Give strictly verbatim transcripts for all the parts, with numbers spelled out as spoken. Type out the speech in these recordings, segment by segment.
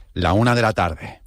la una de la tarde.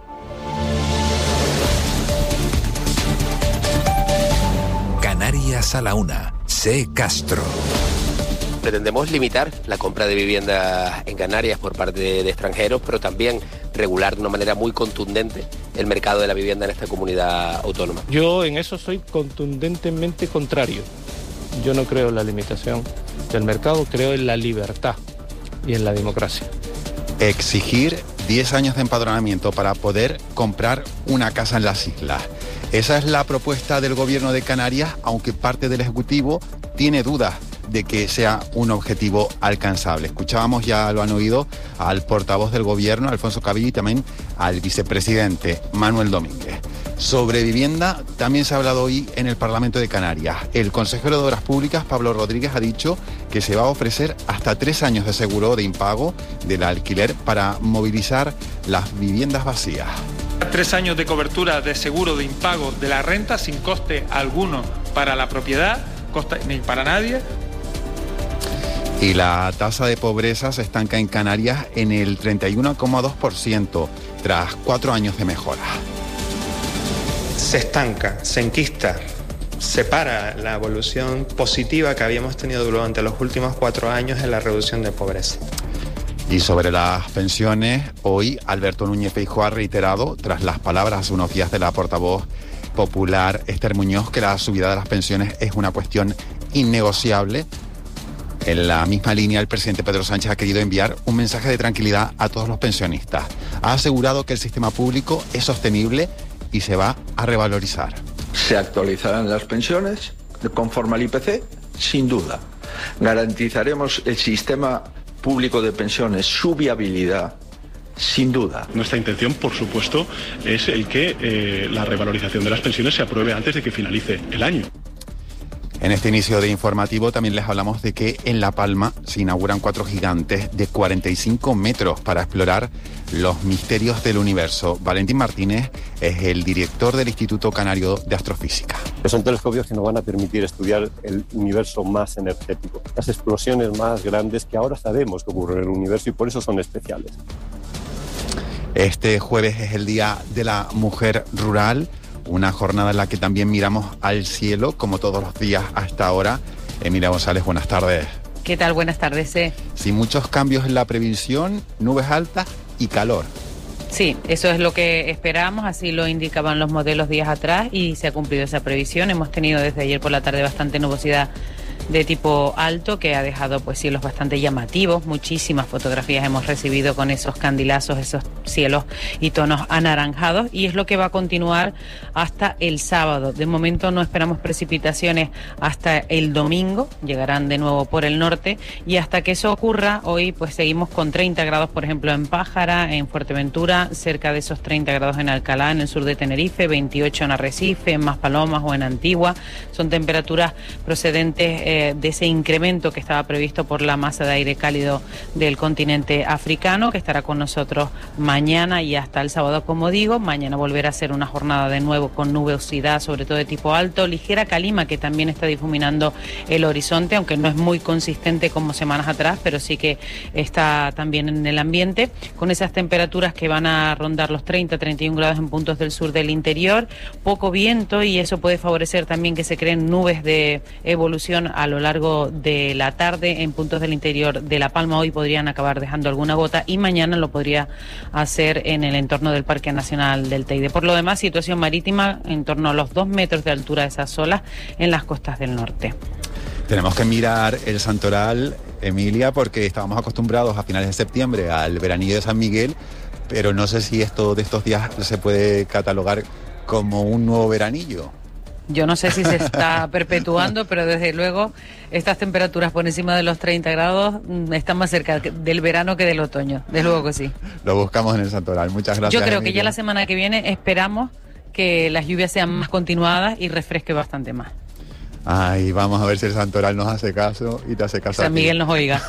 Canarias a la una. C. Castro. Pretendemos limitar la compra de viviendas en Canarias por parte de, de extranjeros, pero también regular de una manera muy contundente el mercado de la vivienda en esta comunidad autónoma. Yo en eso soy contundentemente contrario. Yo no creo en la limitación del mercado, creo en la libertad y en la democracia. Exigir diez años de empadronamiento para poder comprar una casa en las islas. Esa es la propuesta del Gobierno de Canarias, aunque parte del Ejecutivo tiene dudas de que sea un objetivo alcanzable. Escuchábamos, ya lo han oído, al portavoz del Gobierno, Alfonso Cabillo, y también al vicepresidente, Manuel Domínguez. Sobre vivienda también se ha hablado hoy en el Parlamento de Canarias. El consejero de Obras Públicas, Pablo Rodríguez, ha dicho que se va a ofrecer hasta tres años de seguro de impago del alquiler para movilizar las viviendas vacías. Tres años de cobertura de seguro de impago de la renta sin coste alguno para la propiedad, costa, ni para nadie. Y la tasa de pobreza se estanca en Canarias en el treinta y uno coma dos por ciento tras cuatro años de mejora. Se estanca, se enquista, se para la evolución positiva que habíamos tenido durante los últimos cuatro años en la reducción de pobreza. Y sobre las pensiones, hoy Alberto Núñez Feijóo ha reiterado, tras las palabras hace unos días de la portavoz popular Esther Muñoz, que la subida de las pensiones es una cuestión innegociable. En la misma línea, el presidente Pedro Sánchez ha querido enviar un mensaje de tranquilidad a todos los pensionistas. Ha asegurado que el sistema público es sostenible y se va a revalorizar. Se actualizarán las pensiones conforme al I P C, sin duda. Garantizaremos el sistema público de pensiones, su viabilidad, sin duda. Nuestra intención, por supuesto, es el que eh, la revalorización de las pensiones se apruebe antes de que finalice el año. En este inicio de informativo también les hablamos de que en La Palma se inauguran cuatro gigantes de cuarenta y cinco metros para explorar los misterios del universo. Valentín Martínez es el director del Instituto Canario de Astrofísica. Son telescopios que nos van a permitir estudiar el universo más energético, las explosiones más grandes que ahora sabemos que ocurren en el universo y por eso son especiales. Este jueves es el Día de la Mujer Rural, una jornada en la que también miramos al cielo, como todos los días hasta ahora. Emilia González, buenas tardes. ¿Qué tal? Buenas tardes. Eh. Sin muchos cambios en la previsión, nubes altas y calor. Sí, eso es lo que esperábamos, así lo indicaban los modelos días atrás y se ha cumplido esa previsión. Hemos tenido desde ayer por la tarde bastante nubosidad de tipo alto que ha dejado pues cielos bastante llamativos. Muchísimas fotografías hemos recibido con esos candilazos, esos cielos y tonos anaranjados, y es lo que va a continuar hasta el sábado. De momento no esperamos precipitaciones hasta el domingo, llegarán de nuevo por el norte, y hasta que eso ocurra hoy pues seguimos con treinta grados por ejemplo en Pájara, en Fuerteventura, cerca de esos treinta grados en Alcalá, en el sur de Tenerife, veintiocho en Arrecife, en Maspalomas o en Antigua. Son temperaturas procedentes eh, de ese incremento que estaba previsto por la masa de aire cálido del continente africano, que estará con nosotros mañana y hasta el sábado, como digo. Mañana volverá a ser una jornada de nuevo con nubosidad, sobre todo de tipo alto, ligera calima que también está difuminando el horizonte, aunque no es muy consistente como semanas atrás, pero sí que está también en el ambiente, con esas temperaturas que van a rondar los treinta, treinta y un grados en puntos del sur del interior, poco viento, y eso puede favorecer también que se creen nubes de evolución a lo largo de la tarde en puntos del interior de La Palma. Hoy podrían acabar dejando alguna gota y mañana lo podría hacer en el entorno del Parque Nacional del Teide. Por lo demás, situación marítima en torno a los dos metros de altura de esas olas en las costas del norte. Tenemos que mirar el santoral, Emilia, porque estábamos acostumbrados a finales de septiembre al veranillo de San Miguel, pero no sé si esto de estos días se puede catalogar como un nuevo veranillo. Yo no sé si se está perpetuando, pero desde luego estas temperaturas por encima de los treinta grados están más cerca del verano que del otoño. Desde luego que sí. Lo buscamos en el santoral. Muchas gracias. Yo creo Emilia. que ya la semana que viene esperamos que las lluvias sean más continuadas y refresque bastante más. Ay, vamos a ver si el santoral nos hace caso y te hace caso. San Miguel nos oiga.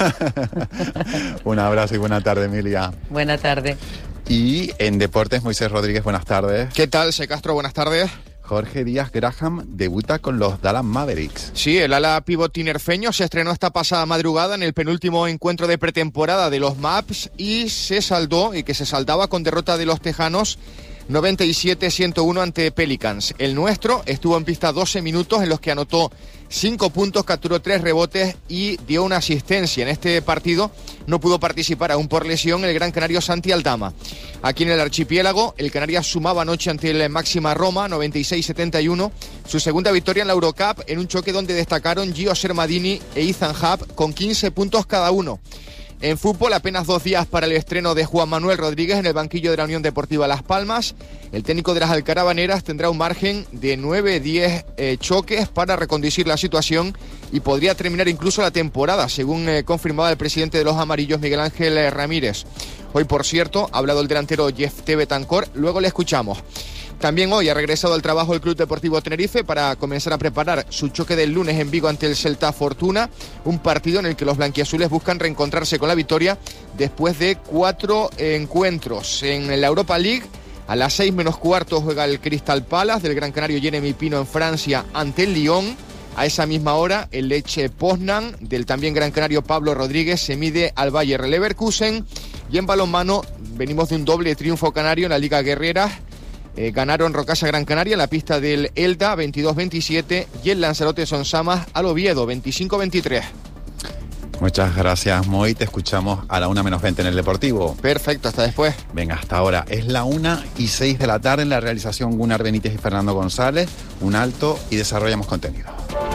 Un abrazo y buena tarde, Emilia. Buena tarde. Y en deportes, Moisés Rodríguez, buenas tardes. ¿Qué tal, C. Castro? Buenas tardes. Jorge Díaz Graham debuta con los Dallas Mavericks. Sí, el ala pívot tinerfeño se estrenó esta pasada madrugada en el penúltimo encuentro de pretemporada de los Mavs y se saldó, y que se saldaba con derrota de los tejanos noventa y siete a ciento uno ante Pelicans. El nuestro estuvo en pista doce minutos en los que anotó cinco puntos, capturó tres rebotes y dio una asistencia. En este partido no pudo participar aún por lesión el gran canario Santi Aldama. Aquí en el archipiélago, el Canarias sumaba anoche ante el Máxima Roma, noventa y seis a setenta y uno, su segunda victoria en la Eurocup, en un choque donde destacaron Gio Sermadini e Ethan Happ con quince puntos cada uno. En fútbol, apenas dos días para el estreno de Juan Manuel Rodríguez en el banquillo de la Unión Deportiva Las Palmas. El técnico de las Alcarabaneras tendrá un margen de nueve a diez eh, choques para reconducir la situación y podría terminar incluso la temporada, según eh, confirmaba el presidente de los amarillos, Miguel Ángel eh, Ramírez. Hoy, por cierto, ha hablado el delantero Jeff T. Betancor, luego le escuchamos. También hoy ha regresado al trabajo el Club Deportivo Tenerife para comenzar a preparar su choque del lunes en Vigo ante el Celta Fortuna, un partido en el que los blanquiazules buscan reencontrarse con la victoria después de cuatro encuentros. En la Europa League, a las seis menos cuarto juega el Crystal Palace del gran canario Jeremy Pino en Francia ante el Lyon. A esa misma hora, el Lecce Poznan del también gran canario Pablo Rodríguez se mide al Bayer Leverkusen. Y en balonmano venimos de un doble triunfo canario en la Liga Guerrera. Eh, ganaron Rocasa Gran Canaria en la pista del Elda veintidós veintisiete y el Lanzarote Sonsamas al Oviedo veinticinco veintitrés. Muchas gracias, Moy. Te escuchamos a la una menos veinte en el Deportivo. Perfecto, hasta después. Venga, hasta ahora. Es la una y seis de la tarde en la realización Gunnar Benítez y Fernando González. Un alto y desarrollamos contenido.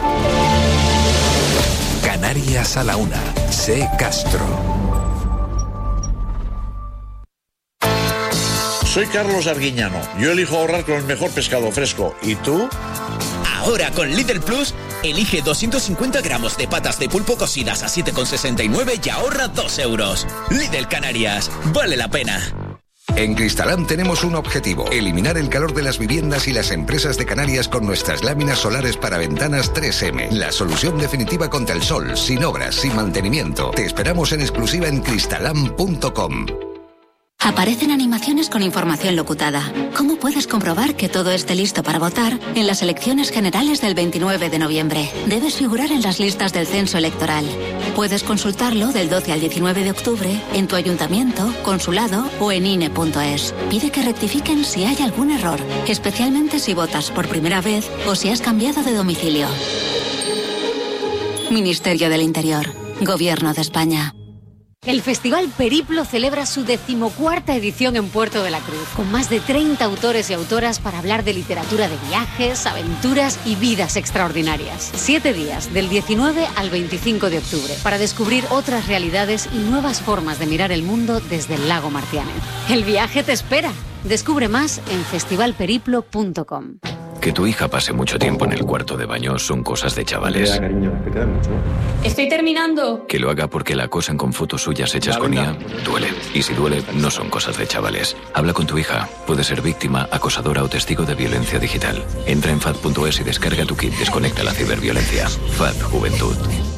Canarias a la una. C. Castro. Soy Carlos Arguiñano. Yo elijo ahorrar con el mejor pescado fresco. ¿Y tú? Ahora con Lidl Plus, elige doscientos cincuenta gramos de patas de pulpo cocidas a siete con sesenta y nueve y ahorra dos euros. Lidl Canarias. Vale la pena. En Cristalam tenemos un objetivo: eliminar el calor de las viviendas y las empresas de Canarias con nuestras láminas solares para ventanas tres eme. La solución definitiva contra el sol, sin obras, sin mantenimiento. Te esperamos en exclusiva en cristalam punto com. Aparecen animaciones con información locutada. ¿Cómo puedes comprobar que todo esté listo para votar en las elecciones generales del veintinueve de noviembre? Debes figurar en las listas del censo electoral. Puedes consultarlo del doce al diecinueve de octubre en tu ayuntamiento, consulado o en ine punto es. Pide que rectifiquen si hay algún error, especialmente si votas por primera vez o si has cambiado de domicilio. Ministerio del Interior. Gobierno de España. El Festival Periplo celebra su decimocuarta edición en Puerto de la Cruz, con más de treinta autores y autoras para hablar de literatura de viajes, aventuras y vidas extraordinarias. Siete días, del diecinueve al veinticinco de octubre, para descubrir otras realidades y nuevas formas de mirar el mundo desde el lago Marciano. El viaje te espera. Descubre más en festival periplo punto com. Que tu hija pase mucho tiempo en el cuarto de baño son cosas de chavales. Estoy terminando. Que lo haga porque la acosan con fotos suyas hechas con I A, duele. Y si duele, no son cosas de chavales. Habla con tu hija. Puede ser víctima, acosadora o testigo de violencia digital. Entra en fad punto es y descarga tu kit Desconecta la ciberviolencia. F A D Juventud.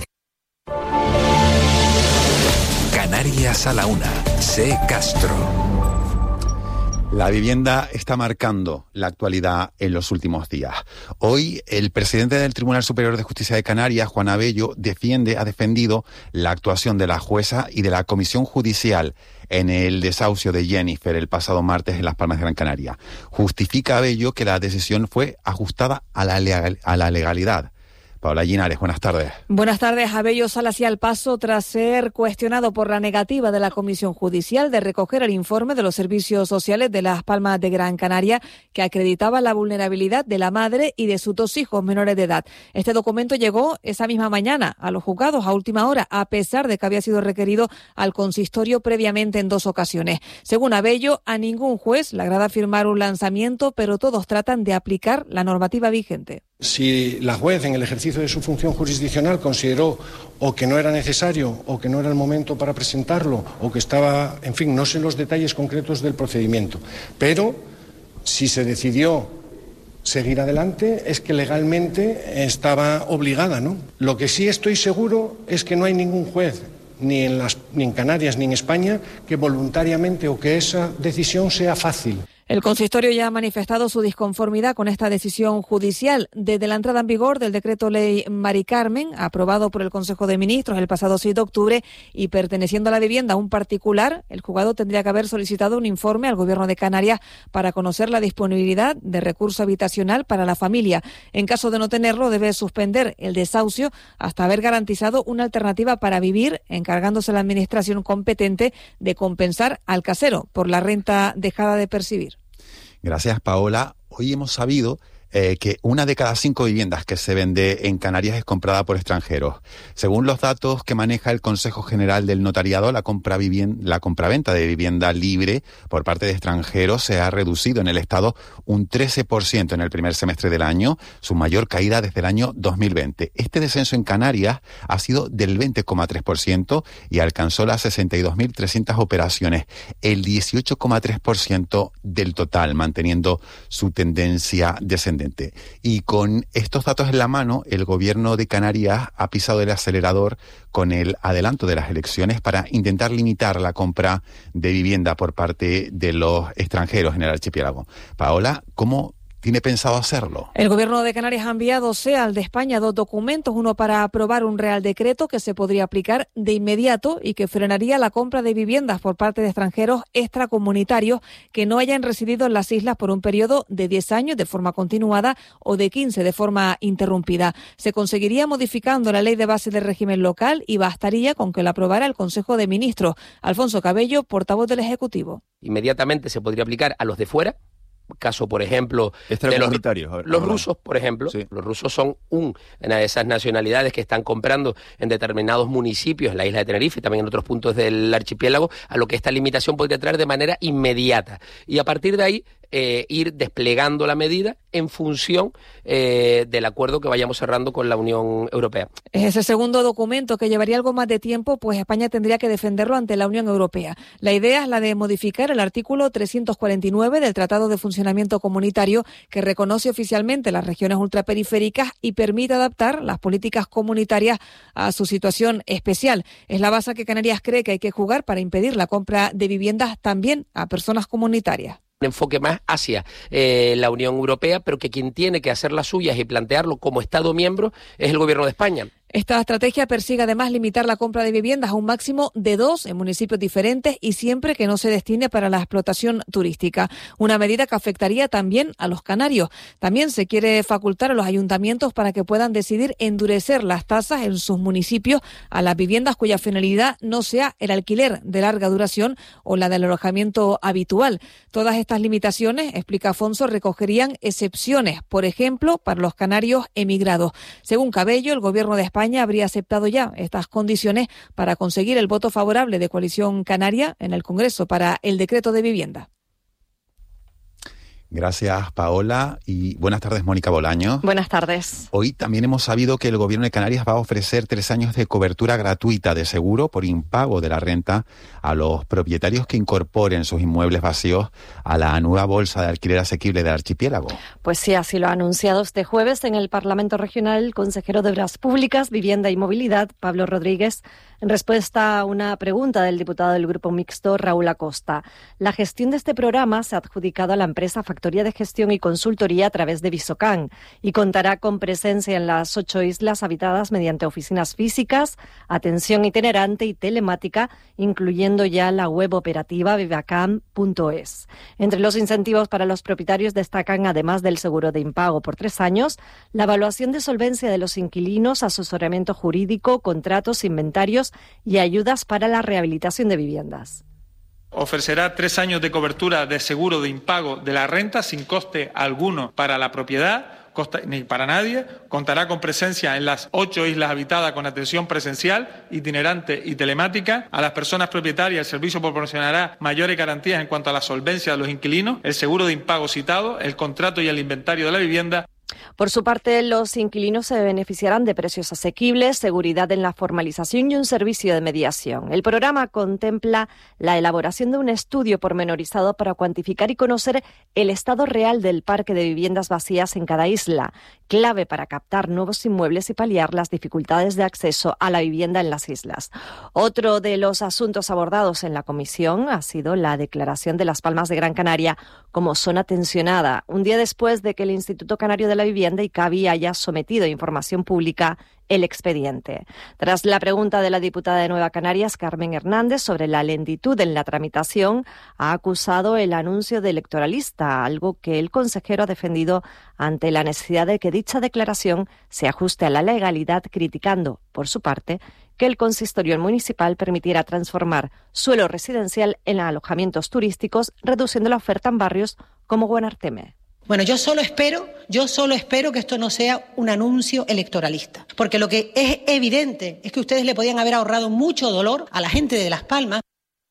Canarias a la una. C. Castro. La vivienda está marcando la actualidad en los últimos días. Hoy, el presidente del Tribunal Superior de Justicia de Canarias, Juan Abello, defiende, ha defendido la actuación de la jueza y de la comisión judicial en el desahucio de Jennifer el pasado martes en Las Palmas de Gran Canaria. Justifica Abello que la decisión fue ajustada a la, legal, a la legalidad. Paola Linares, buenas tardes. Buenas tardes. Abello sale hacia el paso tras ser cuestionado por la negativa de la Comisión Judicial de recoger el informe de los servicios sociales de Las Palmas de Gran Canaria que acreditaba la vulnerabilidad de la madre y de sus dos hijos menores de edad. Este documento llegó esa misma mañana a los juzgados a última hora, a pesar de que había sido requerido al consistorio previamente en dos ocasiones. Según Abello, a ningún juez le agrada firmar un lanzamiento, pero todos tratan de aplicar la normativa vigente. Si la juez en el ejercicio de su función jurisdiccional consideró o que no era necesario o que no era el momento para presentarlo o que estaba, en fin, no sé los detalles concretos del procedimiento, pero si se decidió seguir adelante es que legalmente estaba obligada, ¿no? Lo que sí estoy seguro es que no hay ningún juez ni en las, ni en Canarias ni en España que voluntariamente o que esa decisión sea fácil. El consistorio ya ha manifestado su disconformidad con esta decisión judicial. Desde la entrada en vigor del decreto ley Mari Carmen, aprobado por el Consejo de Ministros el pasado seis de octubre y perteneciendo a la vivienda a un particular, el juzgado tendría que haber solicitado un informe al Gobierno de Canarias para conocer la disponibilidad de recurso habitacional para la familia. En caso de no tenerlo, debe suspender el desahucio hasta haber garantizado una alternativa para vivir, encargándose la Administración competente de compensar al casero por la renta dejada de percibir. Gracias, Paola. Hoy hemos sabido eh, que una de cada cinco viviendas que se vende en Canarias es comprada por extranjeros. Según los datos que maneja el Consejo General del Notariado, la compra vivien- la compraventa de vivienda libre por parte de extranjeros se ha reducido en el Estado un trece por ciento en el primer semestre del año, su mayor caída desde el año dos mil veinte. Este descenso en Canarias ha sido del veinte coma tres por ciento y alcanzó las sesenta y dos mil trescientas operaciones, el dieciocho coma tres por ciento del total, manteniendo su tendencia descendente. Y con estos datos en la mano, el Gobierno de Canarias ha pisado el acelerador con el adelanto de las elecciones para intentar limitar la compra de vivienda por parte de los extranjeros en el archipiélago. Paola, ¿cómo tiene pensado hacerlo? El Gobierno de Canarias ha enviado, sea al de España, dos documentos, uno para aprobar un Real Decreto que se podría aplicar de inmediato y que frenaría la compra de viviendas por parte de extranjeros extracomunitarios que no hayan residido en las islas por un periodo de diez años de forma continuada o de quince de forma interrumpida. Se conseguiría modificando la Ley de Base del Régimen Local y bastaría con que la aprobara el Consejo de Ministros. Alfonso Cabello, portavoz del Ejecutivo. Inmediatamente se podría aplicar a los de fuera. Caso, por ejemplo, de los, los rusos, por ejemplo. Sí. Los rusos son un, una de esas nacionalidades que están comprando en determinados municipios, en la isla de Tenerife y también en otros puntos del archipiélago, a lo que esta limitación podría traer de manera inmediata. Y a partir de ahí, eh, ir desplegando la medida en función eh, del acuerdo que vayamos cerrando con la Unión Europea. Es ese segundo documento que llevaría algo más de tiempo, pues España tendría que defenderlo ante la Unión Europea. La idea es la de modificar el artículo trescientos cuarenta y nueve del Tratado de Funcionamiento Comunitario, que reconoce oficialmente las regiones ultraperiféricas y permite adaptar las políticas comunitarias a su situación especial. Es la base que Canarias cree que hay que jugar para impedir la compra de viviendas también a personas comunitarias. Un enfoque más hacia eh, la Unión Europea, pero que quien tiene que hacer las suyas y plantearlo como Estado miembro es el Gobierno de España. Esta estrategia persigue además limitar la compra de viviendas a un máximo de dos en municipios diferentes y siempre que no se destine para la explotación turística. Una medida que afectaría también a los canarios. También se quiere facultar a los ayuntamientos para que puedan decidir endurecer las tasas en sus municipios a las viviendas cuya finalidad no sea el alquiler de larga duración o la del alojamiento habitual. Todas estas limitaciones, explica Afonso, recogerían excepciones, por ejemplo, para los canarios emigrados. Según Cabello, el Gobierno de España España habría aceptado ya estas condiciones para conseguir el voto favorable de Coalición Canaria en el Congreso para el decreto de vivienda. Gracias, Paola, y buenas tardes, Mónica Bolaño. Buenas tardes. Hoy también hemos sabido que el Gobierno de Canarias va a ofrecer tres años de cobertura gratuita de seguro por impago de la renta a los propietarios que incorporen sus inmuebles vacíos a la nueva bolsa de alquiler asequible del archipiélago. Pues sí, así lo ha anunciado este jueves en el Parlamento Regional el consejero de Obras Públicas, Vivienda y Movilidad, Pablo Rodríguez, en respuesta a una pregunta del diputado del Grupo Mixto, Raúl Acosta. La gestión de este programa se ha adjudicado a la empresa Factoría de Gestión y Consultoría a través de Visocan y contará con presencia en las ocho islas habitadas mediante oficinas físicas, atención itinerante y telemática, incluyendo ya la web operativa vivacam punto es. Entre los incentivos para los propietarios destacan, además del seguro de impago por tres años, la evaluación de solvencia de los inquilinos, asesoramiento jurídico, contratos, inventarios y ayudas para la rehabilitación de viviendas. Ofrecerá tres años de cobertura de seguro de impago de la renta sin coste alguno para la propiedad, ni para nadie. Contará con presencia en las ocho islas habitadas con atención presencial, itinerante y telemática. A las personas propietarias el servicio proporcionará mayores garantías en cuanto a la solvencia de los inquilinos, el seguro de impago citado, el contrato y el inventario de la vivienda. Por su parte, los inquilinos se beneficiarán de precios asequibles, seguridad en la formalización y un servicio de mediación. El programa contempla la elaboración de un estudio pormenorizado para cuantificar y conocer el estado real del parque de viviendas vacías en cada isla, clave para captar nuevos inmuebles y paliar las dificultades de acceso a la vivienda en las islas. Otro de los asuntos abordados en la comisión ha sido la declaración de Las Palmas de Gran Canaria como zona tensionada, un día después de que el Instituto Canario de la Vivienda y CAVI haya sometido a información pública el expediente. Tras la pregunta de la diputada de Nueva Canarias, Carmen Hernández, sobre la lentitud en la tramitación, ha acusado el anuncio de electoralista, algo que el consejero ha defendido ante la necesidad de que dicha declaración se ajuste a la legalidad, criticando, por su parte, que el consistorio municipal permitiera transformar suelo residencial en alojamientos turísticos, reduciendo la oferta en barrios como Guanarteme. Bueno, yo solo espero, yo solo espero que esto no sea un anuncio electoralista, porque lo que es evidente es que ustedes le podían haber ahorrado mucho dolor a la gente de Las Palmas.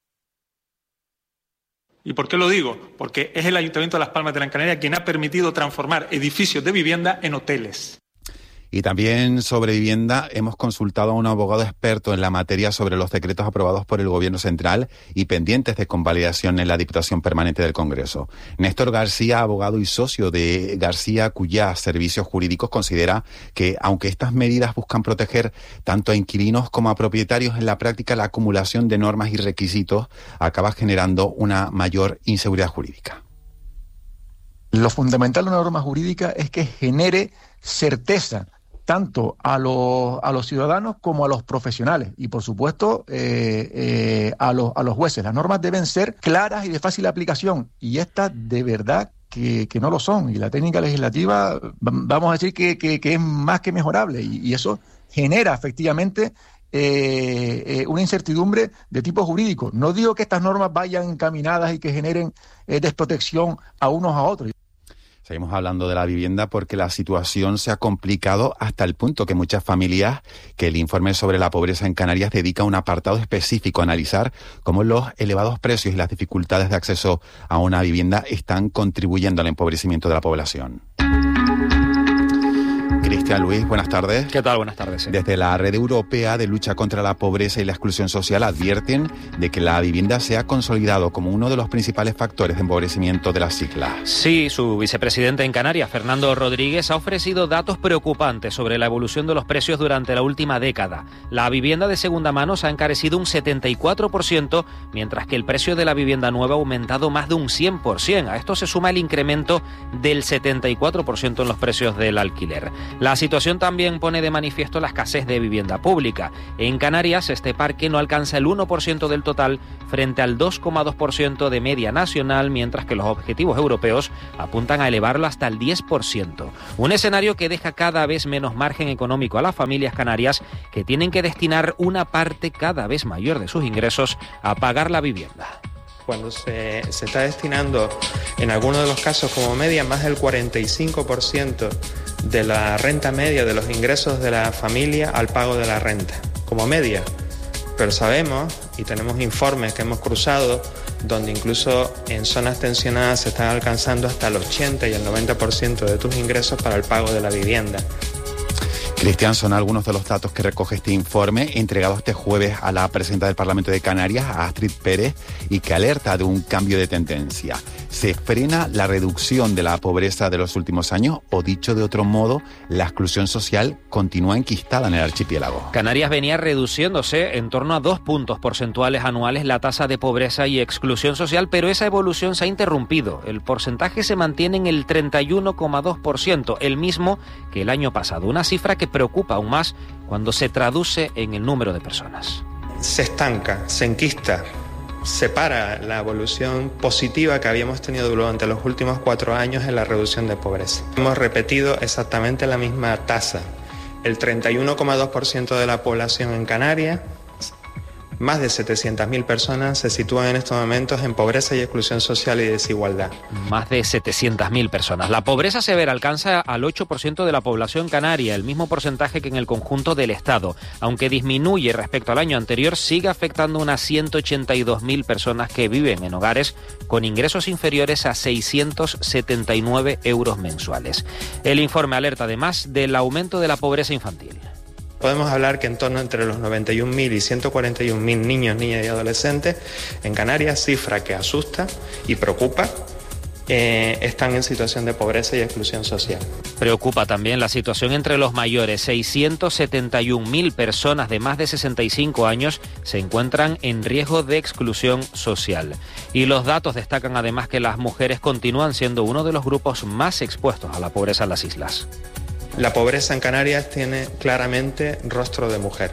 ¿Y por qué lo digo? Porque es el Ayuntamiento de Las Palmas de Gran Canaria quien ha permitido transformar edificios de vivienda en hoteles. Y también sobre vivienda hemos consultado a un abogado experto en la materia sobre los decretos aprobados por el Gobierno central y pendientes de convalidación en la Diputación Permanente del Congreso. Néstor García, abogado y socio de García Cuyá Servicios Jurídicos, considera que, aunque estas medidas buscan proteger tanto a inquilinos como a propietarios, en la práctica la acumulación de normas y requisitos acaba generando una mayor inseguridad jurídica. Lo fundamental de una norma jurídica es que genere certeza tanto a los, a los ciudadanos como a los profesionales y, por supuesto, eh, eh, a, los, a los jueces. Las normas deben ser claras y de fácil aplicación, y estas de verdad que, que no lo son. Y la técnica legislativa, vamos a decir que, que, que es más que mejorable, y, y eso genera efectivamente eh, eh, una incertidumbre de tipo jurídico. No digo que estas normas vayan encaminadas y que generen eh, desprotección a unos a otros. Seguimos hablando de la vivienda porque la situación se ha complicado hasta el punto que muchas familias, que el informe sobre la pobreza en Canarias dedica un apartado específico a analizar cómo los elevados precios y las dificultades de acceso a una vivienda están contribuyendo al empobrecimiento de la población. Cristian Luis, buenas tardes. ¿Qué tal? Buenas tardes. Sí. Desde la Red Europea de Lucha contra la Pobreza y la Exclusión Social advierten de que la vivienda se ha consolidado como uno de los principales factores de empobrecimiento de las islas. Sí, su vicepresidente en Canarias, Fernando Rodríguez, ha ofrecido datos preocupantes sobre la evolución de los precios durante la última década. La vivienda de segunda mano se ha encarecido un setenta y cuatro por ciento, mientras que el precio de la vivienda nueva ha aumentado más de un cien por ciento. A esto se suma el incremento del setenta y cuatro por ciento en los precios del alquiler. La situación también pone de manifiesto la escasez de vivienda pública. En Canarias, este parque no alcanza el uno por ciento del total frente al dos coma dos por ciento de media nacional, mientras que los objetivos europeos apuntan a elevarlo hasta el diez por ciento. Un escenario que deja cada vez menos margen económico a las familias canarias, que tienen que destinar una parte cada vez mayor de sus ingresos a pagar la vivienda. Cuando se, se está destinando, en algunos de los casos como media, más del cuarenta y cinco por ciento de la renta media de los ingresos de la familia al pago de la renta, como media. Pero sabemos, y tenemos informes que hemos cruzado, donde incluso en zonas tensionadas se están alcanzando hasta el ochenta y el noventa por ciento de tus ingresos para el pago de la vivienda. Cristian, son algunos de los datos que recoge este informe, entregado este jueves a la presidenta del Parlamento de Canarias, a Astrid Pérez, y que alerta de un cambio de tendencia. ¿Se frena la reducción de la pobreza de los últimos años o, dicho de otro modo, la exclusión social continúa enquistada en el archipiélago? Canarias venía reduciéndose en torno a dos puntos porcentuales anuales la tasa de pobreza y exclusión social, pero esa evolución se ha interrumpido. El porcentaje se mantiene en el treinta y uno coma dos por ciento, el mismo que el año pasado, una cifra que preocupa aún más cuando se traduce en el número de personas. Se estanca, se enquista, se para la evolución positiva que habíamos tenido durante los últimos cuatro años en la reducción de pobreza. Hemos repetido exactamente la misma tasa. El treinta y uno coma dos por ciento de la población en Canarias más de setecientas mil personas se sitúan en estos momentos en pobreza y exclusión social y desigualdad. Más de setecientas mil personas. La pobreza severa alcanza al ocho por ciento de la población canaria, el mismo porcentaje que en el conjunto del Estado. Aunque disminuye respecto al año anterior, sigue afectando a unas ciento ochenta y dos mil personas que viven en hogares con ingresos inferiores a seiscientos setenta y nueve euros mensuales. El informe alerta además del aumento de la pobreza infantil. Podemos hablar que en torno entre los noventa y un mil y ciento cuarenta y un mil niños, niñas y adolescentes en Canarias, cifra que asusta y preocupa, eh, están en situación de pobreza y exclusión social. Preocupa también la situación entre los mayores. seiscientos setenta y un mil personas de más de sesenta y cinco años se encuentran en riesgo de exclusión social. Y los datos destacan además que las mujeres continúan siendo uno de los grupos más expuestos a la pobreza en las islas. La pobreza en Canarias tiene claramente rostro de mujer.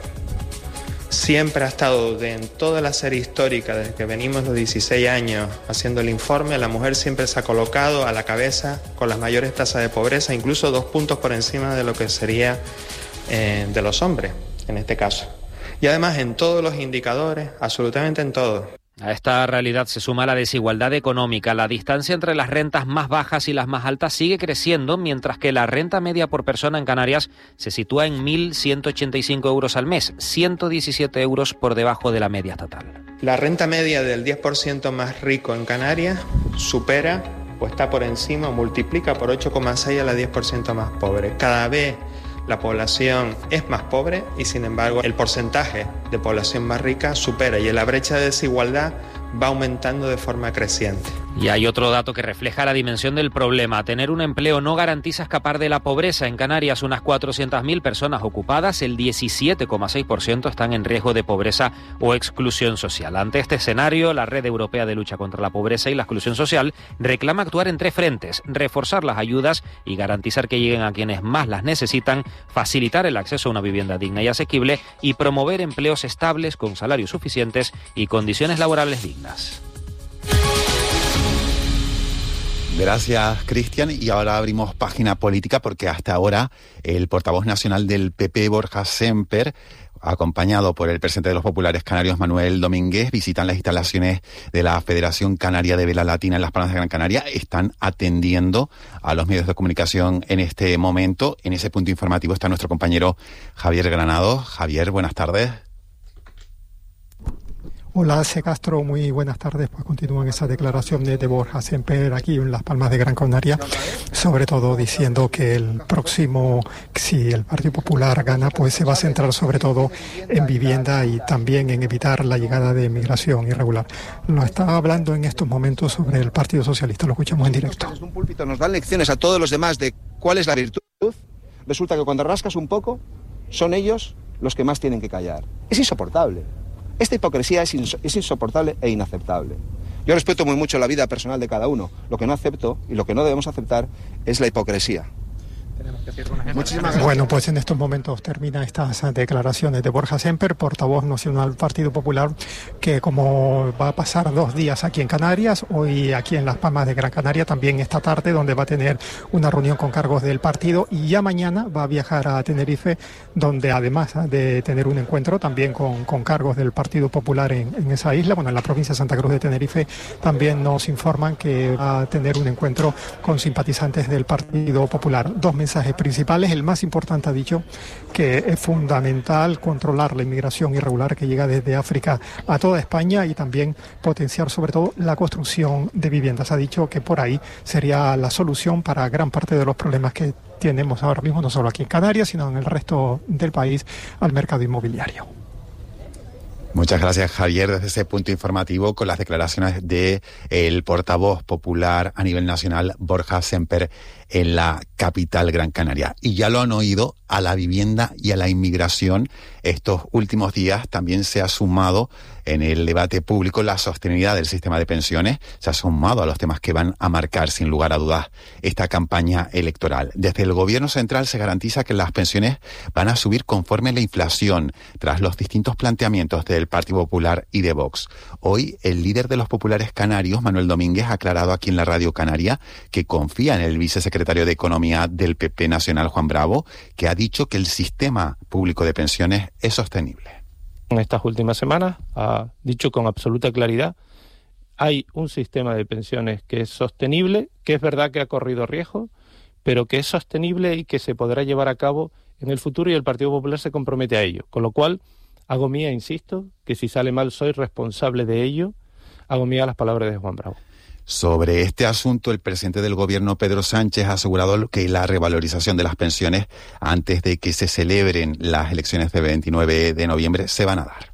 Siempre ha estado de, en toda la serie histórica, desde que venimos los dieciséis años haciendo el informe, la mujer siempre se ha colocado a la cabeza con las mayores tasas de pobreza, incluso dos puntos por encima de lo que sería eh, de los hombres, en este caso. Y además en todos los indicadores, absolutamente en todos. A esta realidad se suma la desigualdad económica. La distancia entre las rentas más bajas y las más altas sigue creciendo, mientras que la renta media por persona en Canarias se sitúa en mil ciento ochenta y cinco euros al mes, ciento diecisiete euros por debajo de la media estatal. La renta media del diez por ciento más rico en Canarias supera o está por encima o multiplica por ocho coma seis a la diez por ciento más pobre. Cada vez la población es más pobre y, sin embargo, el porcentaje de población más rica supera y la brecha de desigualdad va aumentando de forma creciente. Y hay otro dato que refleja la dimensión del problema. Tener un empleo no garantiza escapar de la pobreza. En Canarias, unas cuatrocientas mil personas ocupadas, el diecisiete coma seis por ciento están en riesgo de pobreza o exclusión social. Ante este escenario, la Red Europea de Lucha contra la Pobreza y la Exclusión Social reclama actuar en tres frentes: reforzar las ayudas y garantizar que lleguen a quienes más las necesitan, facilitar el acceso a una vivienda digna y asequible y promover empleos estables con salarios suficientes y condiciones laborales dignas. Gracias, Cristian. Y ahora abrimos página política porque hasta ahora el portavoz nacional del P P, Borja Semper, acompañado por el presidente de los populares canarios, Manuel Domínguez, visitan las instalaciones de la Federación Canaria de Vela Latina en Las Palmas de Gran Canaria. Están atendiendo a los medios de comunicación en este momento. En ese punto informativo está nuestro compañero Javier Granado. Javier, buenas tardes. Hola, C. Castro, muy buenas tardes. Pues continúan esas declaraciones de Borja Semper aquí en Las Palmas de Gran Canaria, sobre todo diciendo que el próximo, si el Partido Popular gana, pues se va a centrar sobre todo en vivienda y también en evitar la llegada de migración irregular. Nos está hablando en estos momentos sobre el Partido Socialista, lo escuchamos en directo. Desde un púlpito nos dan lecciones a todos los demás de cuál es la virtud. Resulta que cuando rascas un poco, son ellos los que más tienen que callar. Es insoportable. Esta hipocresía es, ins- es insoportable e inaceptable. Yo respeto muy mucho la vida personal de cada uno. Lo que no acepto y lo que no debemos aceptar es la hipocresía. Muchísimas gracias. Bueno, pues en estos momentos termina estas declaraciones de Borja Semper, portavoz nacional del Partido Popular, que como va a pasar dos días aquí en Canarias, hoy aquí en Las Palmas de Gran Canaria, también esta tarde, donde va a tener una reunión con cargos del partido, y ya mañana va a viajar a Tenerife, donde además de tener un encuentro también con, con cargos del Partido Popular en, en esa isla, bueno, en la provincia de Santa Cruz de Tenerife, también nos informan que va a tener un encuentro con simpatizantes del Partido Popular. Dos mensajes principales. El más importante ha dicho que es fundamental controlar la inmigración irregular que llega desde África a toda España y también potenciar sobre todo la construcción de viviendas. Ha dicho que por ahí sería la solución para gran parte de los problemas que tenemos ahora mismo, no solo aquí en Canarias, sino en el resto del país, al mercado inmobiliario. Muchas gracias, Javier, desde ese punto informativo con las declaraciones de el portavoz popular a nivel nacional, Borja Semper, en la capital Gran Canaria. Y ya lo han oído, a la vivienda y a la inmigración estos últimos días también se ha sumado en el debate público la sostenibilidad del sistema de pensiones, se ha sumado a los temas que van a marcar sin lugar a dudas esta campaña electoral. Desde el gobierno central se garantiza que las pensiones van a subir conforme la inflación, tras los distintos planteamientos del Partido Popular y de Vox. Hoy el líder de los populares canarios, Manuel Domínguez, ha aclarado aquí en la Radio Canaria que confía en el vicesecretario de Economía del P P nacional, Juan Bravo, que ha dicho que el sistema público de pensiones es sostenible. En estas últimas semanas ha dicho con absoluta claridad: hay un sistema de pensiones que es sostenible, que es verdad que ha corrido riesgo, pero que es sostenible y que se podrá llevar a cabo en el futuro, y el Partido Popular se compromete a ello. Con lo cual, hago mía, insisto, que si sale mal soy responsable de ello, hago mía las palabras de Juan Bravo. Sobre este asunto, el presidente del gobierno, Pedro Sánchez, ha asegurado que la revalorización de las pensiones antes de que se celebren las elecciones del veintinueve de noviembre se van a dar.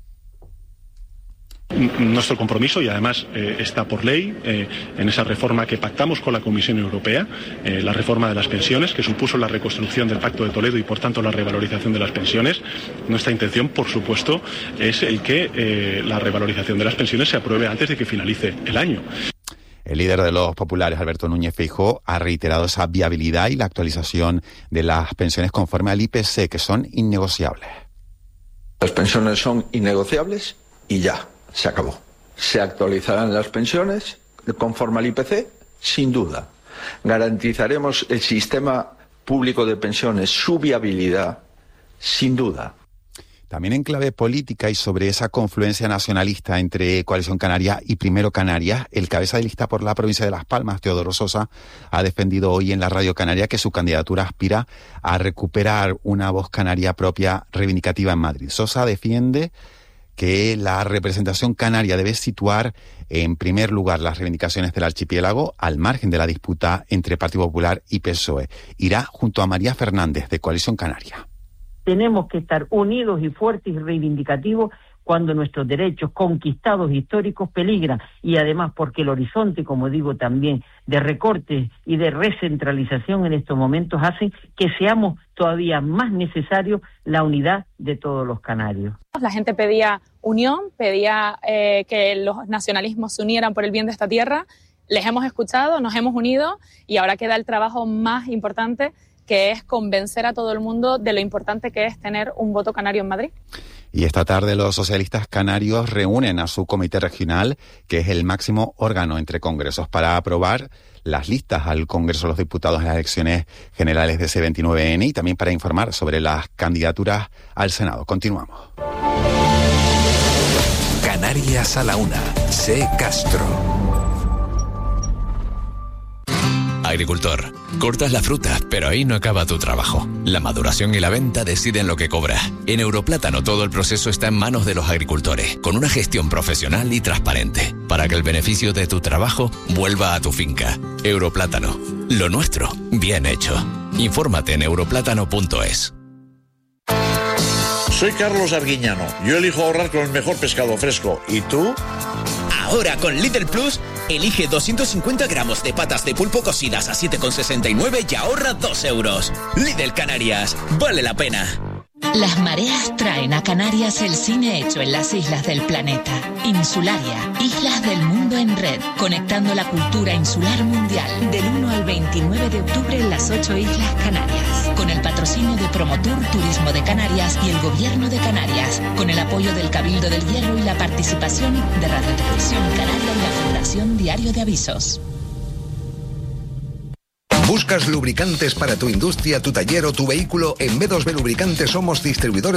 Nuestro compromiso, y además eh, está por ley, eh, en esa reforma que pactamos con la Comisión Europea, eh, la reforma de las pensiones, que supuso la reconstrucción del Pacto de Toledo y por tanto la revalorización de las pensiones. Nuestra intención, por supuesto, es el que eh, la revalorización de las pensiones se apruebe antes de que finalice el año. El líder de los populares, Alberto Núñez Feijóo, ha reiterado esa viabilidad y la actualización de las pensiones conforme al I P C, que son innegociables. Las pensiones son innegociables y ya, se acabó. Se actualizarán las pensiones conforme al I P C, sin duda. Garantizaremos el sistema público de pensiones, su viabilidad, sin duda. También en clave política y sobre esa confluencia nacionalista entre Coalición Canaria y Primero Canarias, el cabeza de lista por la provincia de Las Palmas, Teodoro Sosa, ha defendido hoy en la Radio Canaria que su candidatura aspira a recuperar una voz canaria propia reivindicativa en Madrid. Sosa defiende que la representación canaria debe situar en primer lugar las reivindicaciones del archipiélago al margen de la disputa entre Partido Popular y P S O E. Irá junto a María Fernández, de Coalición Canaria. Tenemos que estar unidos y fuertes y reivindicativos cuando nuestros derechos conquistados históricos peligran, y además porque el horizonte, como digo también, de recortes y de recentralización en estos momentos hacen que seamos todavía más necesarios la unidad de todos los canarios. La gente pedía unión, pedía eh, que los nacionalismos se unieran por el bien de esta tierra. Les hemos escuchado, nos hemos unido, y ahora queda el trabajo más importante, que es convencer a todo el mundo de lo importante que es tener un voto canario en Madrid. Y esta tarde los socialistas canarios reúnen a su comité regional, que es el máximo órgano entre congresos, para aprobar las listas al Congreso de los Diputados en las elecciones generales de ese veintinueve ene y también para informar sobre las candidaturas al Senado. Continuamos. Canarias a la una. C. Castro. Agricultor, cortas la fruta, pero ahí no acaba tu trabajo. La maduración y la venta deciden lo que cobras. En Europlátano todo el proceso está en manos de los agricultores, con una gestión profesional y transparente, para que el beneficio de tu trabajo vuelva a tu finca. Europlátano, lo nuestro, bien hecho. Infórmate en europlátano punto es. Soy Carlos Arguiñano. Yo elijo ahorrar con el mejor pescado fresco. ¿Y tú? Ahora con Lidl Plus, elige doscientos cincuenta gramos de patas de pulpo cocidas a siete con sesenta y nueve y ahorra dos euros. Lidl Canarias, vale la pena. Las mareas traen a Canarias el cine hecho en las islas del planeta. Insularia, Islas del Mundo en Red, conectando la cultura insular mundial. Del uno al veintinueve de octubre en las ocho Islas Canarias. Con el patrocinio de Promotur Turismo de Canarias y el Gobierno de Canarias. Con el apoyo del Cabildo del Hierro y la participación de Radio Televisión Canaria y la Fundación Diario de Avisos. ¿Buscas lubricantes para tu industria, tu taller o tu vehículo? En B dos B Lubricantes somos distribuidores